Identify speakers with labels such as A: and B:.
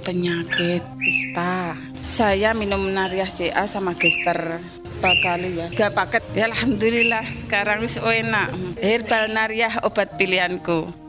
A: penyakit kista. Saya minum Nariah CA sama Gester kali ya. 3 paket. Ya alhamdulillah sekarang wis enak. Herbal Nariah obat pilihanku.